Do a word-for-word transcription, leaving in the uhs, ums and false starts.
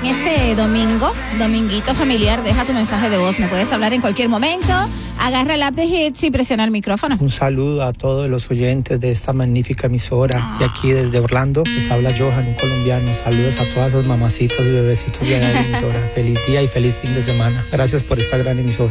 Este domingo, dominguito familiar, deja tu mensaje de voz. Me puedes hablar en cualquier momento. Agarra el app de Hits y presiona el micrófono. Un saludo a todos los oyentes de esta magnífica emisora. De aquí desde Orlando les habla Johan, un colombiano. Saludos a todas esas mamacitas y bebecitos de la emisora. Feliz día y feliz fin de semana. Gracias por esta gran emisora.